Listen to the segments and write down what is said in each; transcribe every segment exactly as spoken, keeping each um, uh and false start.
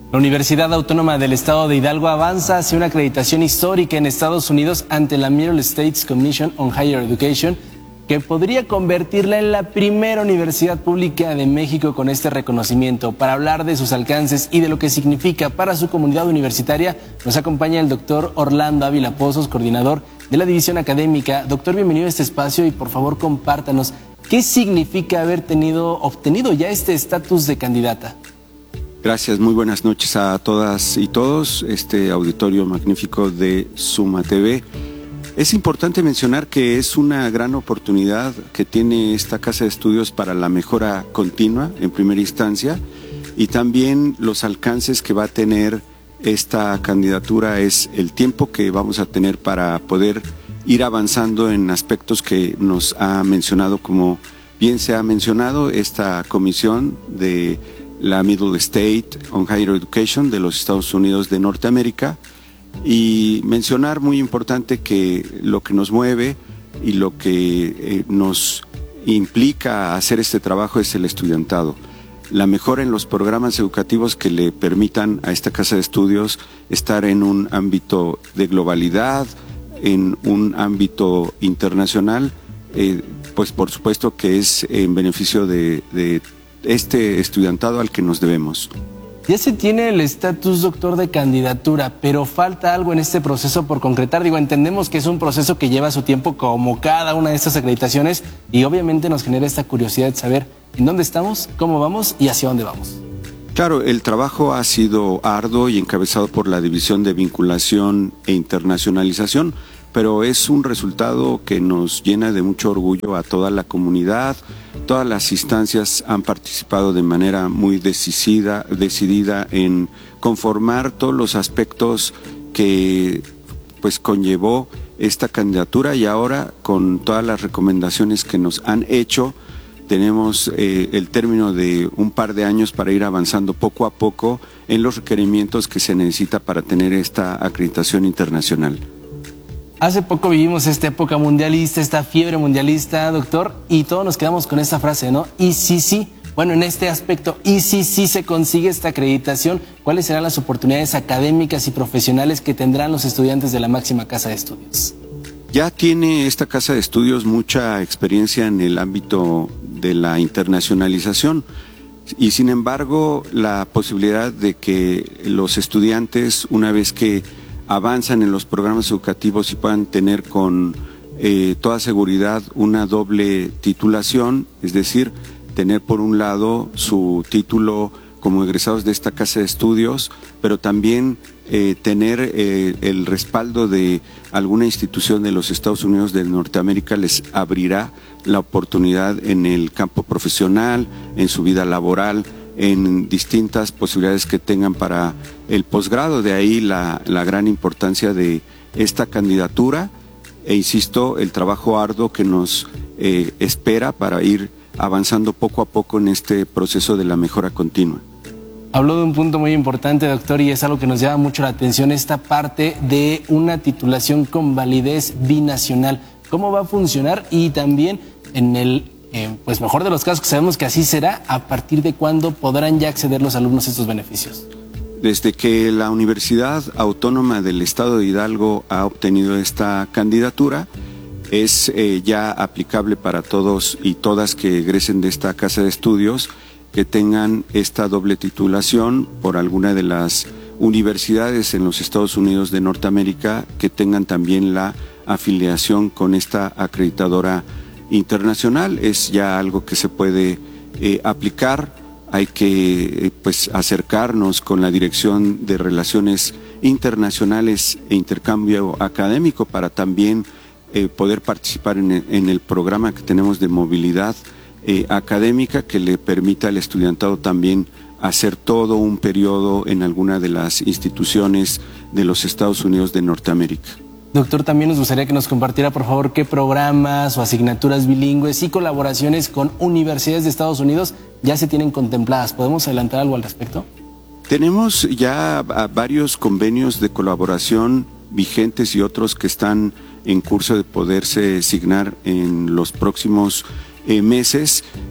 La Universidad Autónoma del Estado de Hidalgo avanza hacia una acreditación histórica en Estados Unidos ante la Middle States Commission on Higher Education, que podría convertirla en la primera universidad pública de México con este reconocimiento. Para hablar de sus alcances y de lo que significa para su comunidad universitaria, nos acompaña el doctor Orlando Ávila Pozos, coordinador de la División Académica. Doctor, bienvenido a este espacio y por favor compártanos qué significa haber tenido, obtenido ya este estatus de candidata. Gracias, muy buenas noches a todas y todos, este auditorio magnífico de Suma T V. Es importante mencionar que es una gran oportunidad que tiene esta casa de estudios para la mejora continua en primera instancia, y también los alcances que va a tener esta candidatura es el tiempo que vamos a tener para poder ir avanzando en aspectos que nos ha mencionado. Como bien se ha mencionado, esta comisión de la Middle State on Higher Education de los Estados Unidos de Norteamérica, y mencionar muy importante que lo que nos mueve y lo que eh, nos implica hacer este trabajo es el estudiantado. La mejora en los programas educativos que le permitan a esta casa de estudios estar en un ámbito de globalidad, en un ámbito internacional, eh, pues por supuesto que es en beneficio de, de este estudiantado al que nos debemos. Ya se tiene el estatus, doctor, de candidatura, pero falta algo en este proceso por concretar. Digo, entendemos que es un proceso que lleva su tiempo como cada una de estas acreditaciones, y obviamente nos genera esta curiosidad de saber en dónde estamos, cómo vamos y hacia dónde vamos. Claro, el trabajo ha sido arduo y encabezado por la División de Vinculación e Internacionalización, pero es un resultado que nos llena de mucho orgullo a toda la comunidad. Todas las instancias han participado de manera muy decidida, decidida en conformar todos los aspectos que pues conllevó esta candidatura, y ahora con todas las recomendaciones que nos han hecho, tenemos eh, el término de un par de años para ir avanzando poco a poco en los requerimientos que se necesita para tener esta acreditación internacional. Hace poco vivimos esta época mundialista, esta fiebre mundialista, doctor, y todos nos quedamos con esta frase, ¿no? Y sí, sí, bueno, en este aspecto, y sí, sí se consigue esta acreditación, ¿cuáles serán las oportunidades académicas y profesionales que tendrán los estudiantes de la máxima casa de estudios? Ya tiene esta casa de estudios mucha experiencia en el ámbito de la internacionalización, y sin embargo la posibilidad de que los estudiantes, una vez que avanzan en los programas educativos y puedan tener con eh, toda seguridad una doble titulación, es decir, tener por un lado su título como egresados de esta casa de estudios, pero también eh, tener eh, el respaldo de alguna institución de los Estados Unidos de Norteamérica, les abrirá la oportunidad en el campo profesional, en su vida laboral, en distintas posibilidades que tengan para el posgrado. De ahí la, la gran importancia de esta candidatura e, insisto, el trabajo arduo que nos eh, espera para ir avanzando poco a poco en este proceso de la mejora continua. Habló de un punto muy importante, doctor, y es algo que nos llama mucho la atención, esta parte de una titulación con validez binacional. ¿Cómo va a funcionar? Y también en el Eh, pues mejor de los casos, que sabemos que así será, ¿a partir de cuándo podrán ya acceder los alumnos a estos beneficios? Desde que la Universidad Autónoma del Estado de Hidalgo ha obtenido esta candidatura, es eh, ya aplicable para todos y todas que egresen de esta casa de estudios, que tengan esta doble titulación por alguna de las universidades en los Estados Unidos de Norteamérica, que tengan también la afiliación con esta acreditadora internacional. Es ya algo que se puede eh, aplicar. Hay que eh, pues acercarnos con la Dirección de Relaciones Internacionales e Intercambio Académico para también eh, poder participar en el, en el programa que tenemos de movilidad eh, académica, que le permita al estudiantado también hacer todo un periodo en alguna de las instituciones de los Estados Unidos de Norteamérica. Doctor, también nos gustaría que nos compartiera, por favor, qué programas o asignaturas bilingües y colaboraciones con universidades de Estados Unidos ya se tienen contempladas. ¿Podemos adelantar algo al respecto? Tenemos ya varios convenios de colaboración vigentes y otros que están en curso de poderse signar en los próximos eh, meses.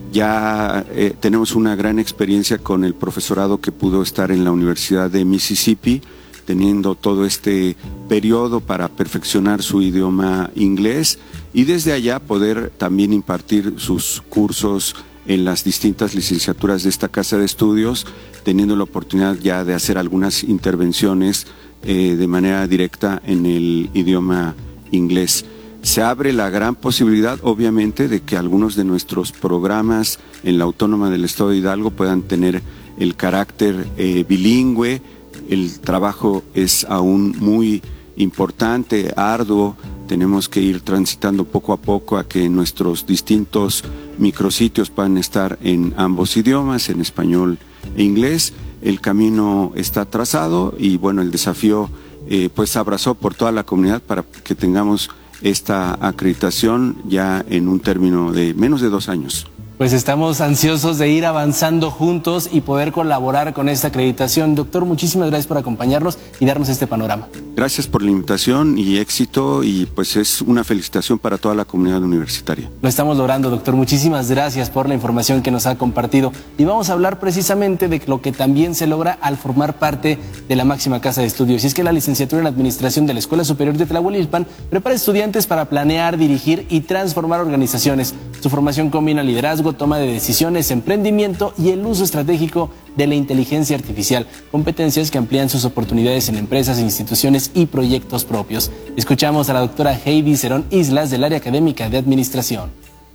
Ya eh, tenemos una gran experiencia con el profesorado que pudo estar en la Universidad de Mississippi, teniendo todo este periodo para perfeccionar su idioma inglés y desde allá poder también impartir sus cursos en las distintas licenciaturas de esta casa de estudios, teniendo la oportunidad ya de hacer algunas intervenciones eh, de manera directa en el idioma inglés. Se abre la gran posibilidad, obviamente, de que algunos de nuestros programas en la Autónoma del Estado de Hidalgo puedan tener el carácter eh, bilingüe. El trabajo es aún muy importante, arduo. Tenemos que ir transitando poco a poco a que nuestros distintos micrositios puedan estar en ambos idiomas, en español e inglés. El camino está trazado y bueno, el desafío eh, pues se abrazó por toda la comunidad para que tengamos esta acreditación ya en un término de menos de dos años. Pues estamos ansiosos de ir avanzando juntos y poder colaborar con esta acreditación. Doctor, muchísimas gracias por acompañarnos y darnos este panorama. Gracias por la invitación y éxito, y pues es una felicitación para toda la comunidad universitaria. Lo estamos logrando, doctor. Muchísimas gracias por la información que nos ha compartido. Y vamos a hablar precisamente de lo que también se logra al formar parte de la máxima casa de estudios. Y es que la licenciatura en Administración de la Escuela Superior de Tlahuelilpan prepara estudiantes para planear, dirigir y transformar organizaciones. Su formación combina liderazgo, toma de decisiones, emprendimiento y el uso estratégico de la inteligencia artificial, competencias que amplían sus oportunidades en empresas, instituciones y proyectos propios. Escuchamos a la doctora Heidi Cerón Islas del área académica de Administración.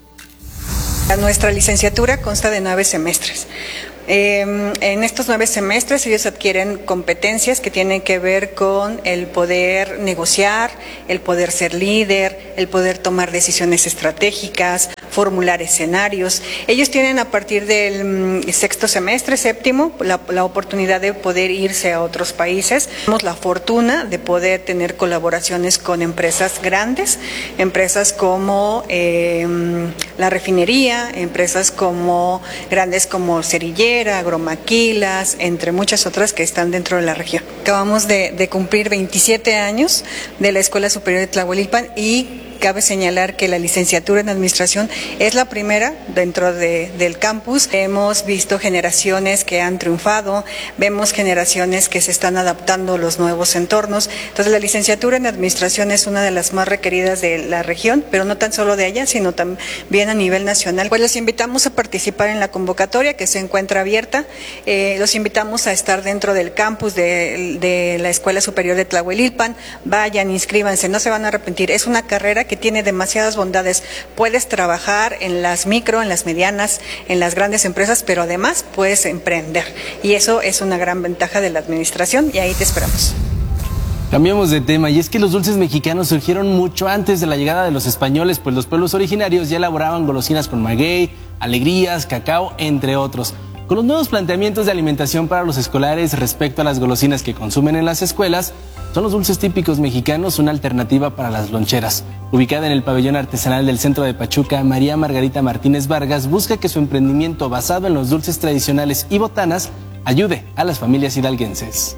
Nuestra licenciatura consta de nueve semestres. Eh, en estos nueve semestres ellos adquieren competencias que tienen que ver con el poder negociar, el poder ser líder, el poder tomar decisiones estratégicas, formular escenarios. Ellos tienen a partir del sexto semestre, séptimo, la, la oportunidad de poder irse a otros países. Tenemos la fortuna de poder tener colaboraciones con empresas grandes, empresas como eh, la refinería, empresas como grandes como Cerillera, Agromaquilas, entre muchas otras que están dentro de la región. Acabamos de, de cumplir veintisiete años de la Escuela Superior de Tlahuelilpan y cabe señalar que la licenciatura en Administración es la primera dentro de, del campus. Hemos visto generaciones que han triunfado, vemos generaciones que se están adaptando a los nuevos entornos. Entonces la licenciatura en Administración es una de las más requeridas de la región, pero no tan solo de ella, sino también a nivel nacional. Pues los invitamos a participar en la convocatoria que se encuentra abierta. Eh, los invitamos a estar dentro del campus de, de la Escuela Superior de Tlahuelilpan. Vayan, inscríbanse, no se van a arrepentir. Es una carrera que tiene demasiadas bondades. Puedes trabajar en las micro, en las medianas, en las grandes empresas, pero además puedes emprender. Y eso es una gran ventaja de la administración y ahí te esperamos. Cambiamos de tema, y es que los dulces mexicanos surgieron mucho antes de la llegada de los españoles, pues los pueblos originarios ya elaboraban golosinas con maguey, alegrías, cacao, entre otros. Con los nuevos planteamientos de alimentación para los escolares respecto a las golosinas que consumen en las escuelas, son los dulces típicos mexicanos una alternativa para las loncheras. Ubicada en el pabellón artesanal del centro de Pachuca, María Margarita Martínez Vargas busca que su emprendimiento basado en los dulces tradicionales y botanas ayude a las familias hidalguenses.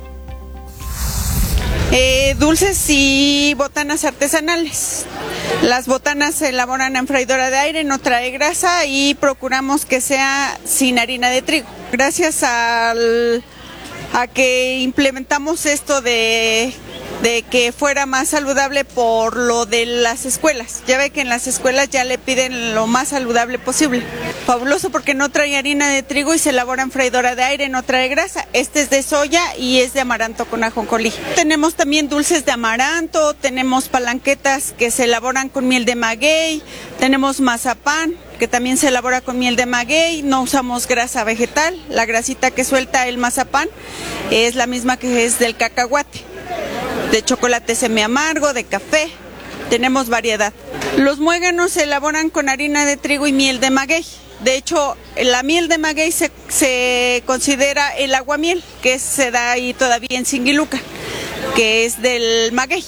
Eh, dulces y botanas artesanales. Las botanas se elaboran en freidora de aire, no trae grasa y procuramos que sea sin harina de trigo. Gracias al, a que implementamos esto de, de que fuera más saludable por lo de las escuelas. Ya ve que en las escuelas ya le piden lo más saludable posible. Fabuloso porque no trae harina de trigo y se elabora en freidora de aire, no trae grasa. Este es de soya y es de amaranto con ajonjolí. Tenemos también dulces de amaranto, tenemos palanquetas que se elaboran con miel de maguey, tenemos mazapán que también se elabora con miel de maguey, no usamos grasa vegetal, la grasita que suelta el mazapán es la misma que es del cacahuate, de chocolate semiamargo, de café, tenemos variedad. Los muéganos se elaboran con harina de trigo y miel de maguey. De hecho, la miel de maguey se, se considera el aguamiel, que se da ahí todavía en Singiluca, que es del maguey.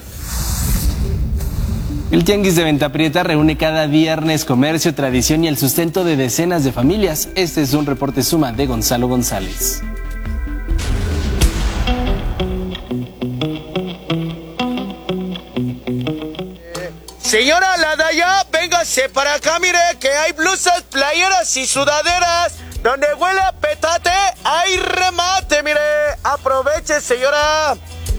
El Tianguis de Venta Prieta reúne cada viernes comercio, tradición y el sustento de decenas de familias. Este es un reporte suma de Gonzalo González. Señora, la de allá, véngase para acá, mire, que hay blusas, playeras y sudaderas. Donde huele a petate, hay remate, mire. Aproveche, señora.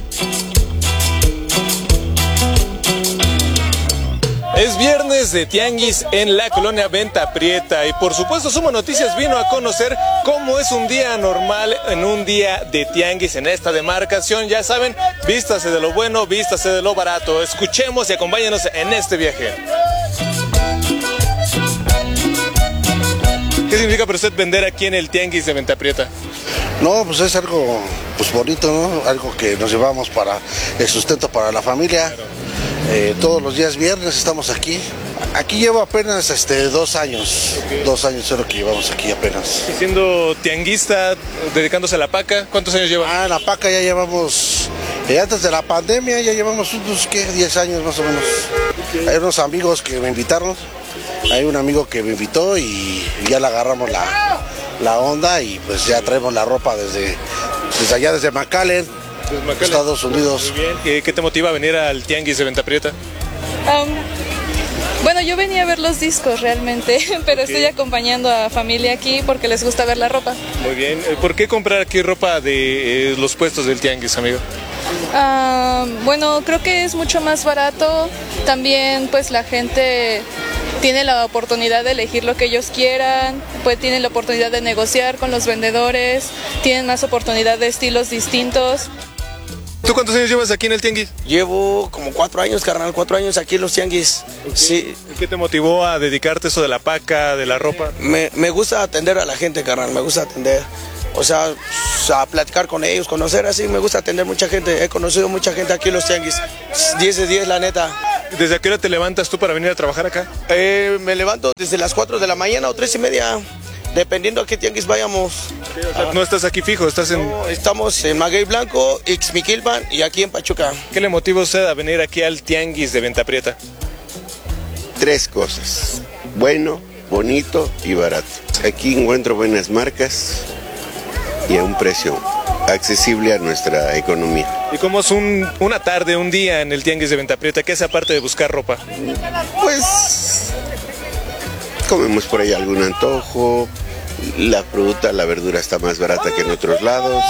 Es viernes de tianguis en la colonia Venta Prieta y por supuesto Suma Noticias vino a conocer cómo es un día normal en un día de tianguis en esta demarcación. Ya saben, vístase de lo bueno, vístase de lo barato. Escuchemos y acompáñenos en este viaje. ¿Qué significa para usted vender aquí en el tianguis de Venta Prieta? No, pues es algo pues bonito, ¿no? Algo que nos llevamos para el sustento para la familia. Claro. Eh, todos los días viernes estamos aquí. Aquí llevo apenas este, dos años. Okay. Dos años es lo que llevamos aquí apenas. ¿Y siendo tianguista, dedicándose a la paca, cuántos años lleva? Ah, la paca ya llevamos, eh, antes de la pandemia ya llevamos unos, ¿qué? diez años más o menos. Okay. Hay unos amigos que me invitaron. Hay un amigo que me invitó y ya le agarramos la, la onda y pues ya traemos la ropa desde, desde allá, desde McAllen, desde Estados Unidos. Muy bien. ¿Qué, ¿Qué te motiva a venir al tianguis de Venta Prieta? Um, bueno, yo venía a ver los discos realmente, pero okay. Estoy acompañando a familia aquí porque les gusta ver la ropa. Muy bien. ¿Por qué comprar aquí ropa de eh, los puestos del tianguis, amigo? Uh, bueno, creo que es mucho más barato. También pues la gente tiene la oportunidad de elegir lo que ellos quieran, pues tienen la oportunidad de negociar con los vendedores, tienen más oportunidad de estilos distintos. ¿Tú cuántos años llevas aquí en el tianguis? Llevo como cuatro años, carnal, cuatro años aquí en los tianguis. Okay. Sí. ¿Qué te motivó a dedicarte a eso de la paca, de la ropa? Me, me gusta atender a la gente, carnal, me gusta atender. O sea, a platicar con ellos, conocer así, me gusta atender mucha gente. He conocido mucha gente aquí en los tianguis. diez de diez, la neta. ¿Desde a qué hora te levantas tú para venir a trabajar acá? Eh, me levanto desde las cuatro de la mañana o tres y media, dependiendo a qué tianguis vayamos. Sí, o sea, ah. No estás aquí fijo, estás en... No, estamos en Maguey Blanco, Ixmiquilpan y aquí en Pachuca. ¿Qué le motiva a usted a venir aquí al tianguis de Venta Prieta? Tres cosas: bueno, bonito y barato. Aquí encuentro buenas marcas y a un precio accesible a nuestra economía. ¿Y cómo es un, una tarde, un día en el tianguis de Venta Prieta? ¿Qué es aparte de buscar ropa? Pues comemos por ahí algún antojo, la fruta, la verdura está más barata que en otros lados.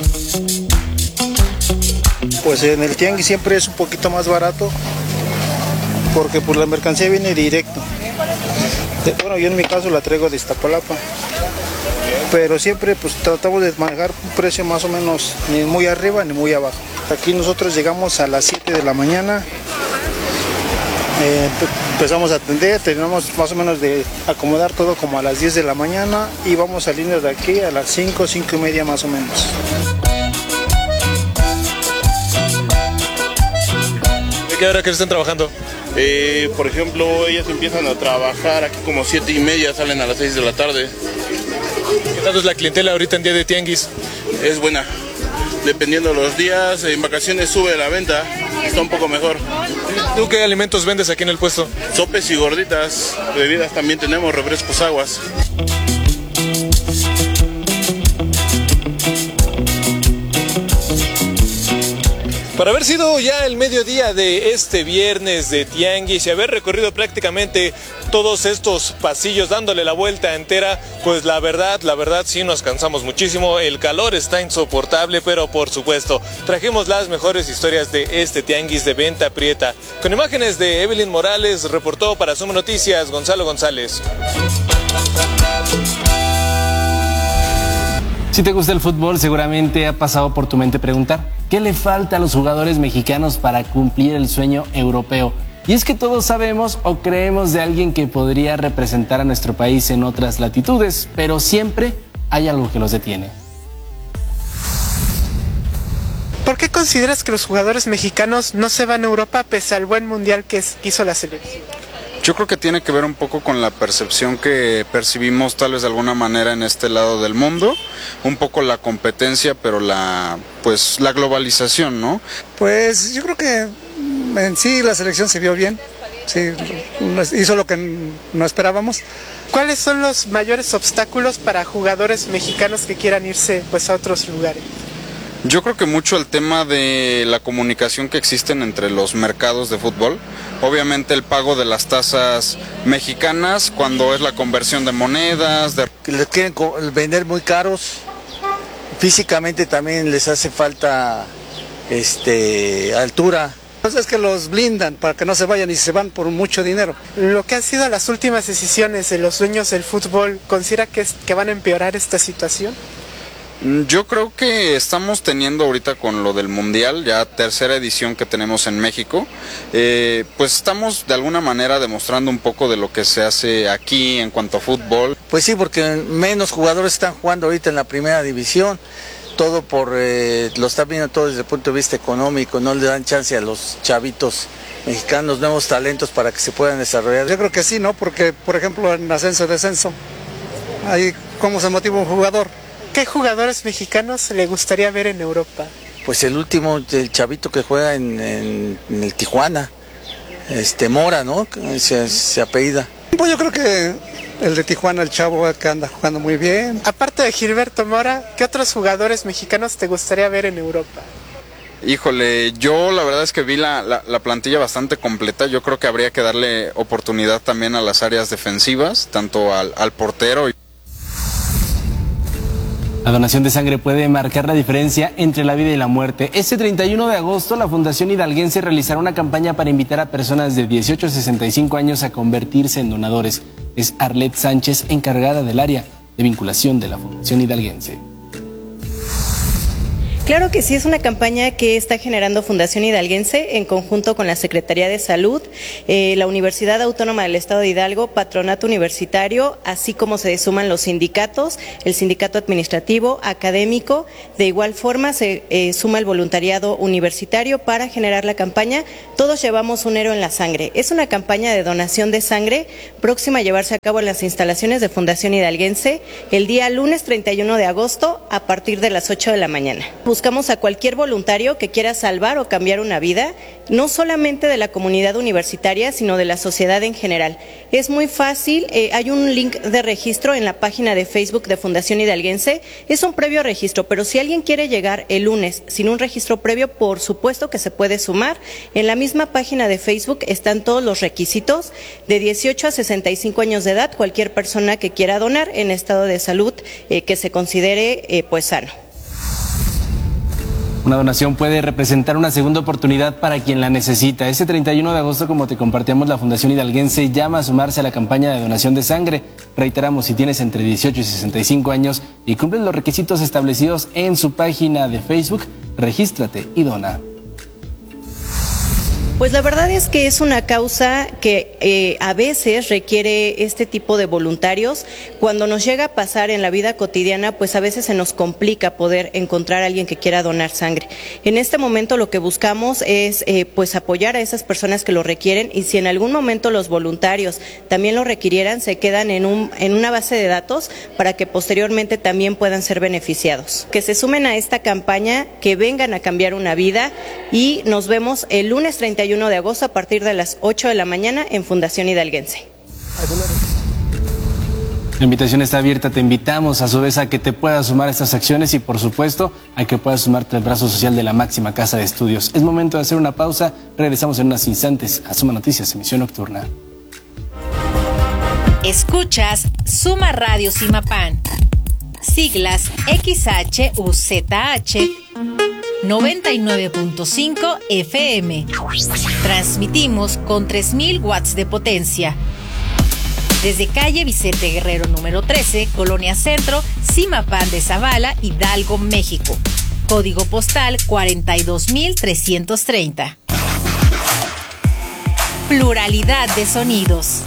Pues en el tianguis siempre es un poquito más barato porque pues la mercancía viene directo. Bueno, yo en mi caso la traigo de Iztapalapa. Pero siempre pues tratamos de manejar un precio más o menos ni muy arriba ni muy abajo. Aquí nosotros llegamos a las siete de la mañana, eh, empezamos a atender, terminamos más o menos de acomodar todo como a las diez de la mañana y vamos saliendo de aquí a las cinco, cinco y media más o menos. ¿De qué hora que están trabajando? Eh, por ejemplo, ellas empiezan a trabajar aquí como siete y media, salen a las seis de la tarde. ¿Qué tal es la clientela ahorita en día de tianguis? Es buena, dependiendo de los días. En vacaciones sube la venta, está un poco mejor. ¿Tú qué alimentos vendes aquí en el puesto? Sopes y gorditas, bebidas también tenemos, refrescos, aguas. Para haber sido ya el mediodía de este viernes de tianguis y haber recorrido prácticamente todos estos pasillos dándole la vuelta entera, pues la verdad, la verdad sí nos cansamos muchísimo, el calor está insoportable, pero por supuesto trajimos las mejores historias de este tianguis de Venta Prieta. Con imágenes de Evelyn Morales, reportó para Suma Noticias Gonzalo González. Si te gusta el fútbol, seguramente ha pasado por tu mente preguntar, ¿qué le falta a los jugadores mexicanos para cumplir el sueño europeo? Y es que todos sabemos o creemos de alguien que podría representar a nuestro país en otras latitudes, pero siempre hay algo que los detiene. ¿Por qué consideras que los jugadores mexicanos no se van a Europa pese al buen mundial que hizo la selección? Yo creo que tiene que ver un poco con la percepción que percibimos tal vez de alguna manera en este lado del mundo, un poco la competencia, pero la pues la globalización, ¿no? Pues yo creo que en sí la selección se vio bien, sí, hizo lo que no esperábamos. ¿Cuáles son los mayores obstáculos para jugadores mexicanos que quieran irse pues a otros lugares? Yo creo que mucho el tema de la comunicación que existen entre los mercados de fútbol. Obviamente el pago de las tasas mexicanas cuando es la conversión de monedas. De... Que les quieren vender muy caros. Físicamente también les hace falta este, altura. Entonces es que los blindan para que no se vayan y se van por mucho dinero. Lo que han sido las últimas decisiones de los dueños del fútbol, ¿considera que, es, que van a empeorar esta situación? Yo creo que estamos teniendo ahorita con lo del Mundial, ya tercera edición que tenemos en México, eh, pues estamos de alguna manera demostrando un poco de lo que se hace aquí en cuanto a fútbol. Pues sí, porque menos jugadores están jugando ahorita en la primera división, todo por, eh, lo están viendo todo desde el punto de vista económico, no le dan chance a los chavitos mexicanos, nuevos talentos para que se puedan desarrollar. Yo creo que sí, ¿no? Porque, por ejemplo, en ascenso y descenso, ahí cómo se motiva un jugador. ¿Qué jugadores mexicanos le gustaría ver en Europa? Pues el último, el chavito que juega en, en, en el Tijuana, este Mora, ¿no? Se, se apellida. Pues yo creo que el de Tijuana, el chavo que anda jugando muy bien. Aparte de Gilberto Mora, ¿qué otros jugadores mexicanos te gustaría ver en Europa? Híjole, yo la verdad es que vi la, la, la plantilla bastante completa. Yo creo que habría que darle oportunidad también a las áreas defensivas, tanto al, al portero. La donación de sangre puede marcar la diferencia entre la vida y la muerte. Este treinta y uno de agosto, la Fundación Hidalguense realizará una campaña para invitar a personas de dieciocho a sesenta y cinco años a convertirse en donadores. Es Arlet Sánchez, encargada del área de vinculación de la Fundación Hidalguense. Claro que sí, es una campaña que está generando Fundación Hidalguense en conjunto con la Secretaría de Salud, eh, la Universidad Autónoma del Estado de Hidalgo, Patronato Universitario, así como se suman los sindicatos, el sindicato administrativo, académico. De igual forma se eh, suma el voluntariado universitario para generar la campaña Todos llevamos un héroe en la sangre. Es una campaña de donación de sangre próxima a llevarse a cabo en las instalaciones de Fundación Hidalguense el día lunes treinta y uno de agosto a partir de las ocho de la mañana. Buscamos a cualquier voluntario que quiera salvar o cambiar una vida, no solamente de la comunidad universitaria, sino de la sociedad en general. Es muy fácil, eh, hay un link de registro en la página de Facebook de Fundación Hidalguense, es un previo registro, pero si alguien quiere llegar el lunes sin un registro previo, por supuesto que se puede sumar. En la misma página de Facebook están todos los requisitos de dieciocho a sesenta y cinco años de edad, cualquier persona que quiera donar en estado de salud eh, que se considere eh, pues sano. Una donación puede representar una segunda oportunidad para quien la necesita. Este treinta y uno de agosto, como te compartíamos, la Fundación Hidalguense llama a sumarse a la campaña de donación de sangre. Reiteramos, si tienes entre dieciocho y sesenta y cinco años y cumples los requisitos establecidos en su página de Facebook, regístrate y dona. Pues la verdad es que es una causa que eh, a veces requiere este tipo de voluntarios. Cuando nos llega a pasar en la vida cotidiana, pues a veces se nos complica poder encontrar a alguien que quiera donar sangre. En este momento lo que buscamos es eh, pues apoyar a esas personas que lo requieren, y si en algún momento los voluntarios también lo requirieran, se quedan en, un, en una base de datos para que posteriormente también puedan ser beneficiados. Que se sumen a esta campaña, que vengan a cambiar una vida, y nos vemos el lunes treinta y uno de agosto a partir de las ocho de la mañana en Fundación Hidalguense. La invitación está abierta, te invitamos a su vez a que te puedas sumar a estas acciones y por supuesto a que puedas sumarte al brazo social de la máxima casa de estudios. Es momento de hacer una pausa, regresamos en unos instantes a Suma Noticias, emisión nocturna. Escuchas Suma Radio Simapán, siglas X H U Z H noventa y nueve punto cinco F M. Transmitimos con tres mil watts de potencia. Desde calle Vicente Guerrero número trece, Colonia Centro, Simapán de Zavala, Hidalgo, México. Código postal cuarenta y dos mil trescientos treinta. Pluralidad de sonidos.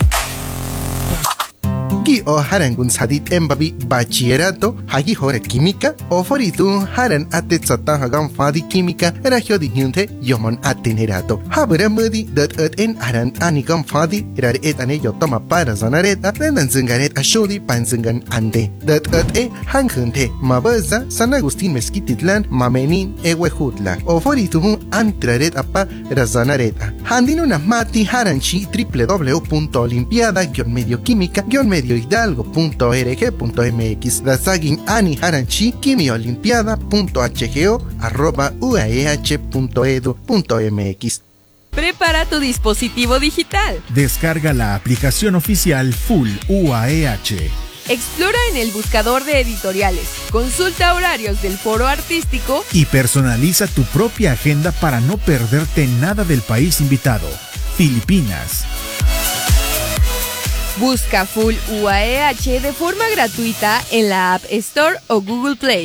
Gi o haran gun sadit embabi bachillerato hagi hore química o foritu haran atet satan hagam fadi química era hiodi nyunte yomon atenerato habra mudi dat et en aran anigam fadi era et ane yotoma para zanareta rendan zingaret ashodi panzingan ande dat et e hangunte mabaza San Agustín Mezquititlán mamenin ewehutla o foritu antraret apa razanareta. Handino nas mati haranchi w w w punto olimpiada guion medioquímica guion mediohidalgo punto org punto m x. Dasagin ani haranchi quimiolimpiada punto h g o arroba u a e h punto e d u punto m x. Prepara tu dispositivo digital. Descarga la aplicación oficial Full U A E H. Explora en el buscador de editoriales, consulta horarios del foro artístico y personaliza tu propia agenda para no perderte nada del país invitado, Filipinas. Busca Full U A E H de forma gratuita en la App Store o Google Play.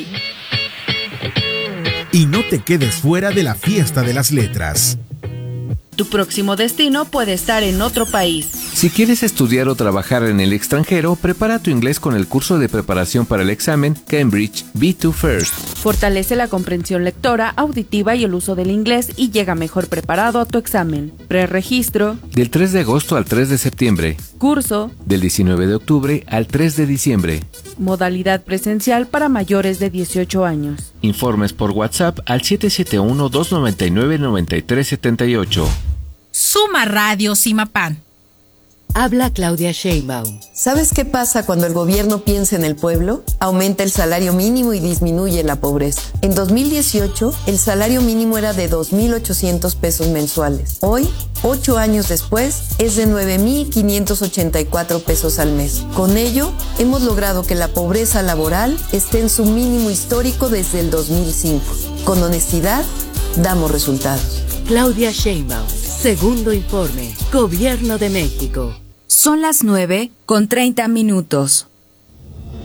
Y no te quedes fuera de la fiesta de las letras. Tu próximo destino puede estar en otro país. Si quieres estudiar o trabajar en el extranjero, prepara tu inglés con el curso de preparación para el examen Cambridge B dos First. Fortalece la comprensión lectora, auditiva y el uso del inglés y llega mejor preparado a tu examen. Preregistro. Del tres de agosto al tres de septiembre. Curso. Del diecinueve de octubre al tres de diciembre. Modalidad presencial para mayores de dieciocho años. Informes por WhatsApp al siete siete uno, dos nueve nueve, nueve tres siete ocho. Suma Radio Simapán. Habla Claudia Sheinbaum. ¿Sabes qué pasa cuando el gobierno piensa en el pueblo? Aumenta el salario mínimo y disminuye la pobreza. En dos mil dieciocho, el salario mínimo era de dos mil ochocientos pesos mensuales. Hoy, ocho años después, es de nueve mil quinientos ochenta y cuatro pesos al mes. Con ello, hemos logrado que la pobreza laboral esté en su mínimo histórico desde el dos mil cinco. Con honestidad, damos resultados. Claudia Sheinbaum. Segundo informe. Gobierno de México. Son las nueve con treinta minutos.